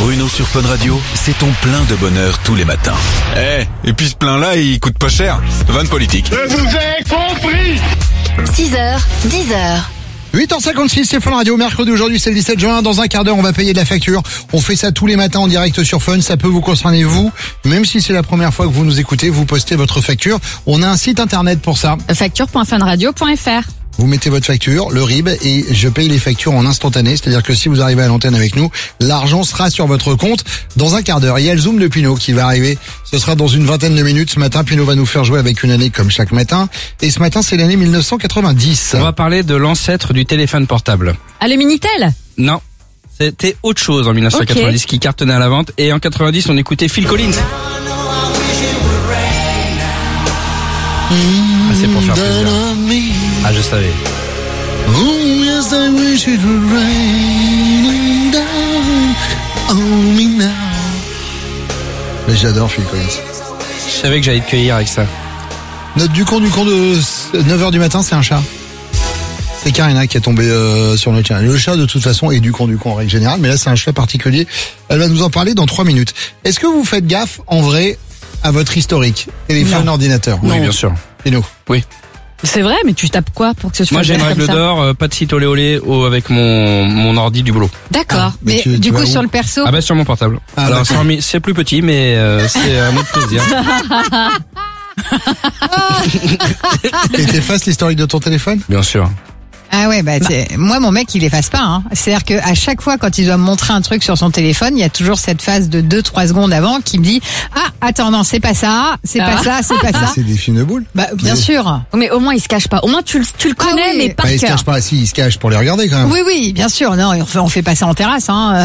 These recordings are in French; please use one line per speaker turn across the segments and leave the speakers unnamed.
Bruno sur Fun Radio, c'est ton plein de bonheur tous les matins. Et puis ce plein-là, il coûte pas cher. Vanne politique.
Je vous ai compris.
6h, 10h.
8h56, c'est Fun Radio. Mercredi, aujourd'hui, c'est le 17 juin. Dans un quart d'heure, on va payer de la facture. On fait ça tous les matins en direct sur Fun. Ça peut vous concerner, vous. Même si c'est la première fois que vous nous écoutez, vous postez votre facture. On a un site internet pour ça.
Facture.funradio.fr.
Vous mettez votre facture, le RIB, et je paye les factures en instantané. C'est-à-dire que si vous arrivez à l'antenne avec nous, l'argent sera sur votre compte dans un quart d'heure. Il y a le Zoom de Pino qui va arriver. Ce sera dans une vingtaine de minutes. Ce matin, Pino va nous faire jouer avec une année comme chaque matin. Et ce matin, c'est l'année 1990.
On va parler de l'ancêtre du téléphone portable.
Ah, le Minitel?
Non, c'était autre chose en 1990 qui cartonnait à la vente. Et en 90, on écoutait Phil Collins. Ah, c'est pour faire plaisir. Ah, je savais.
Oh, yes, I wish it were raining down on me now. Mais j'adore Phil Collins.
Je savais que j'allais te cueillir avec ça.
Note du con de 9h du matin, c'est un chat. C'est Karina qui est tombée sur notre chat. Le chat, de toute façon, est du con en règle générale, mais là, c'est un chat particulier. Elle va nous en parler dans 3 minutes. Est-ce que vous faites gaffe, en vrai, à votre historique? Téléphone, ordinateur?
Oui, bien sûr.
Et nous?
Oui.
C'est vrai, mais tu tapes quoi pour que ce soit?
Moi, j'ai une
comme
règle
ça
d'or, pas de site olé olé avec mon ordi du boulot.
D'accord.
mais
Mais
tu
du
vas
coup,
où?
sur le perso?
Ah bah sur mon portable.
Ah,
Alors
d'accord.
c'est plus petit, mais c'est un autre plaisir.
Et t'effaces l'historique de ton téléphone?
Bien sûr.
Ah ouais, moi mon mec il efface pas. Hein. C'est-à-dire que à chaque fois quand il doit me montrer un truc sur son téléphone, il y a toujours cette phase de 2-3 secondes avant qui me dit attends non c'est pas ça, c'est pas ça, c'est pas ça.
C'est des films de boules.
Bah bien
Mais-
sûr.
Mais au moins, il se cache pas. Au moins, tu le connais,
oui.
mais par
Bah, il se
cœur.
cache pas, si, il se cache pour les regarder quand même.
Oui bien sûr. Non on fait pas ça en terrasse. Hein.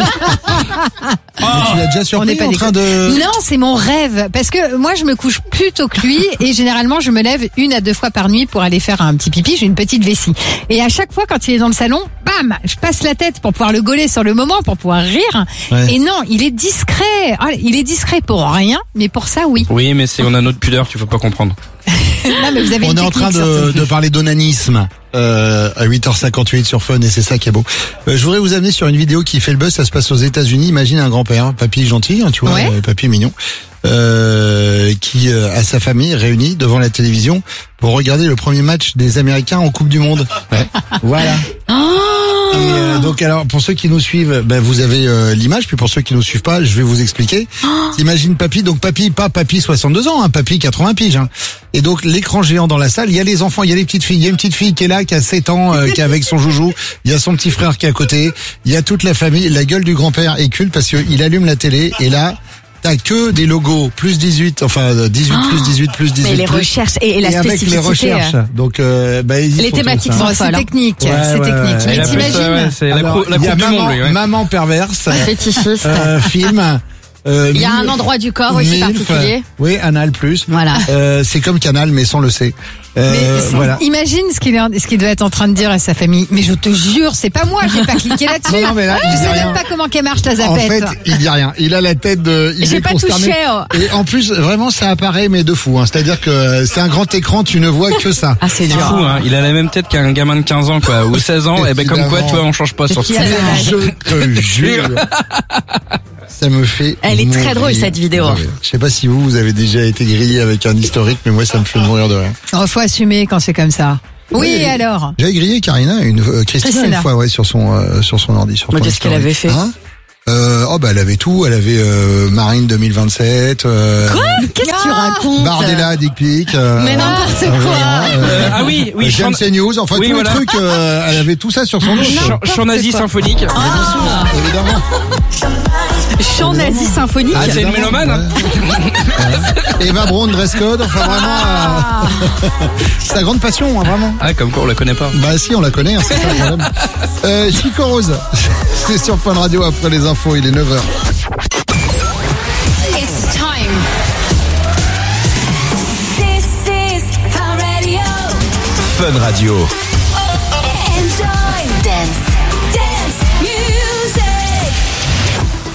Mais tu l'as déjà
On
surpris
n'est pas
en
des
train de...
Non, c'est mon rêve. Parce que moi, je me couche plus tôt que lui et généralement, je me lève 1 à 2 fois par nuit pour aller faire un petit pipi. J'ai une petite vessie. Et à chaque fois, quand il est dans le salon, bam, je passe la tête pour pouvoir le gauler sur le moment, pour pouvoir rire.
Ouais.
Et non, il est discret. Ah, il est discret pour rien, mais pour ça, oui.
Oui, mais on a notre pudeur, tu peux pas comprendre.
Non, mais vous avez
On
une
est en train
technique, surtout.
de parler d'onanisme à 8h58 sur Fun et c'est ça qui est beau. Je voudrais vous amener sur une vidéo qui fait le buzz, ça se passe aux États-Unis. Imagine un grand-père, papy gentil, hein, tu vois,
Ouais.
papy mignon, qui a sa famille réunie devant la télévision pour regarder le premier match des Américains en Coupe du Monde. Voilà. Et donc alors pour ceux qui nous suivent, vous avez l'image, puis pour ceux qui nous suivent pas, je vais vous expliquer. Imagine papy, donc papy, pas papy 62 ans, hein, papy 80 piges. Hein. Et donc l'écran géant dans la salle, il y a les enfants, il y a les petites filles, il y a une petite fille qui est là, qui a 7 ans, qui est avec son joujou, il y a son petit frère qui est à côté, il y a toute la famille. La gueule du grand-père est culte parce qu'il allume la télé et là t'as que des logos plus 18, enfin 18 plus 18 plus 18
Mais les
plus,
recherches et la
et avec
spécificité.
les recherches. Donc ils
Les
font
thématiques
tous, hein.
sont
Bon, c'est
folles, hein.
technique,
Ouais,
c'est
ouais,
technique.
ouais.
Mais
Et après,
t'imagines
c'est la
Alors,
Coupe
il y a
du Monde, lui, ouais.
maman perverse,
Fétichiste.
film.
Il y a un endroit du corps aussi
MILF,
particulier.
oui, Anal plus.
Voilà.
C'est comme Canal, mais sans le C.
Mais
Voilà.
imagine ce qu'il doit être en train de dire à sa famille. Mais je te jure, c'est pas moi, j'ai pas cliqué là-dessus.
Non, mais là, il
je
dit
sais
rien.
même pas comment qu'elle marche la
En
zapette.
fait, il dit rien. Il a la tête de. Il
J'ai
est
pas
consterné.
touché, oh.
Et en plus, vraiment, ça apparaît, mais de fou. Hein. C'est-à-dire que c'est un grand écran, tu ne vois que ça.
Ah, c'est
C'est
dur.
fou, hein. Il a la même tête qu'un gamin de 15 ans, quoi, ou 16 ans. Et ben comme quoi, tu vois, on change pas sur ce
Qui a-
Je te jure. Ça me fait.
Elle est très
mourir.
drôle, cette vidéo.
Ah ouais. Je sais pas si vous avez déjà été grillé avec un historique, mais moi, ça me fait mourir de rire.
Oh, faut assumer quand c'est comme ça. Oui,
Oui.
alors.
J'avais grillé Christina une
Christina.
fois, ouais, sur son ordi. Sur
Mais
ton
qu'est-ce qu'elle
historique.
avait fait?
Hein elle avait tout. Elle avait Marine 2027.
Qu'est-ce que tu racontes?
Bardella, Dick Pic.
Mais n'importe quoi.
Ah oui, oui,
James News. Enfin,
oui,
tous
voilà.
les trucs. Elle avait tout ça sur son dos.
Chant nazi symphonique.
Évidemment.
Chant nazi symphonique.
Ah, c'est une mélomane, hein.
Eva Braun, dress code. Enfin, vraiment. Sa grande passion, hein, vraiment.
Ah, comme quoi on la connaît pas.
Bah si, on la connaît, hein, c'est ça le problème. Chico Rose, c'est sur Fun Radio après les infos, il est 9h.
It's time. This is Fun Radio.
Fun Radio.
Enjoy. Dance. Dance music.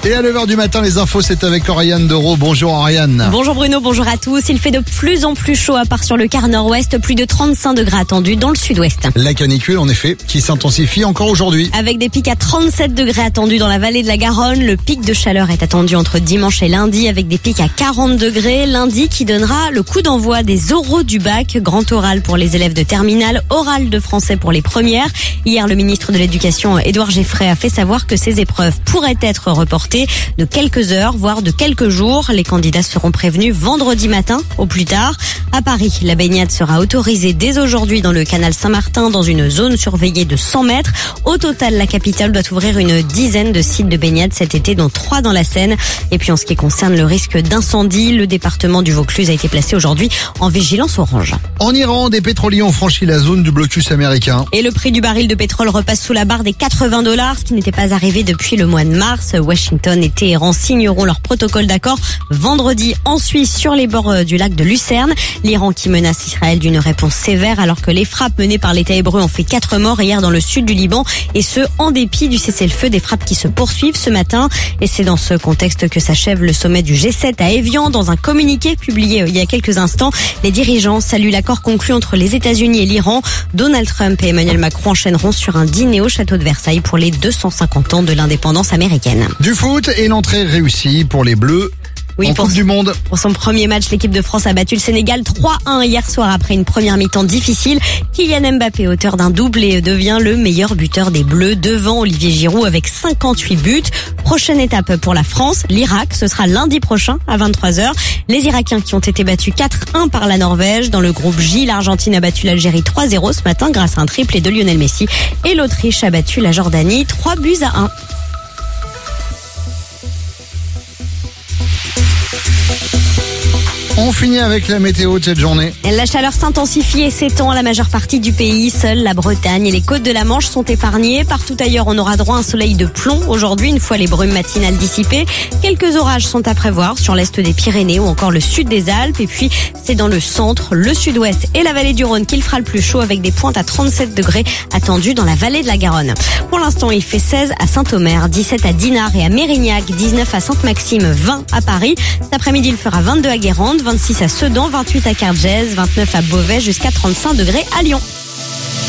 Et à 9h du matin, les infos, c'est avec Oriane Dereau. Bonjour Oriane.
Bonjour Bruno, bonjour à tous. Il fait de plus en plus chaud à part sur le quart nord-ouest, plus de 35 degrés attendus dans le sud-ouest.
La canicule, en effet, qui s'intensifie encore aujourd'hui.
Avec des pics à 37 degrés attendus dans la vallée de la Garonne, le pic de chaleur est attendu entre dimanche et lundi avec des pics à 40 degrés. Lundi qui donnera le coup d'envoi des oraux du bac, grand oral pour les élèves de terminale, oral de français pour les premières. Hier, le ministre de l'Éducation, Édouard Geffray, a fait savoir que ces épreuves pourraient être reportées de quelques heures, voire de quelques jours. Les candidats seront prévenus vendredi matin au plus tard. À Paris, la baignade sera autorisée dès aujourd'hui dans le canal Saint-Martin dans une zone surveillée de 100 mètres. Au total, la capitale doit ouvrir une dizaine de sites de baignade cet été, dont 3 dans la Seine. Et puis en ce qui concerne le risque d'incendie, le département du Vaucluse a été placé aujourd'hui en vigilance orange.
En Iran, des pétroliers ont franchi la zone du blocus américain.
Et le prix du baril de pétrole repasse sous la barre des $80, ce qui n'était pas arrivé depuis le mois de mars. Washington et Téhéran signeront leur protocole d'accord vendredi en Suisse sur les bords du lac de Lucerne. L'Iran qui menace Israël d'une réponse sévère alors que les frappes menées par l'État hébreu ont fait 4 morts hier dans le sud du Liban, et ce en dépit du cessez-le-feu, des frappes qui se poursuivent ce matin. Et c'est dans ce contexte que s'achève le sommet du G7 à Évian. Dans un communiqué publié il y a quelques instants, les dirigeants saluent l'accord conclu entre les États-Unis et l'Iran. Donald Trump et Emmanuel Macron enchaîneront sur un dîner au château de Versailles pour les 250 ans de l'indépendance américaine.
Du foot et l'entrée réussie pour les Bleus.
Oui,
en Coupe du Monde.
Pour son premier match, l'équipe de France a battu le Sénégal 3-1 hier soir après une première mi-temps difficile. Kylian Mbappé, auteur d'un doublé, devient le meilleur buteur des Bleus devant Olivier Giroud avec 58 buts. Prochaine étape pour la France, l'Irak. Ce sera lundi prochain à 23h. Les Irakiens qui ont été battus 4-1 par la Norvège. Dans le groupe J, l'Argentine a battu l'Algérie 3-0 ce matin grâce à un triplé de Lionel Messi. Et l'Autriche a battu la Jordanie 3-1.
On finit avec la météo de cette journée.
La chaleur s'intensifie et s'étend à la majeure partie du pays. Seule la Bretagne et les côtes de la Manche sont épargnées. Partout ailleurs, on aura droit à un soleil de plomb aujourd'hui, une fois les brumes matinales dissipées. Quelques orages sont à prévoir sur l'est des Pyrénées ou encore le sud des Alpes. Et puis, c'est dans le centre, le sud-ouest et la vallée du Rhône qu'il fera le plus chaud avec des pointes à 37 degrés attendues dans la vallée de la Garonne. Pour l'instant, il fait 16 à Saint-Omer, 17 à Dinard et à Mérignac, 19 à Sainte-Maxime, 20 à Paris. Cet après-midi, il fera 22 à Guérande, 26 à Sedan, 28 à Cargèse, 29 à Beauvais, jusqu'à 35 degrés à Lyon.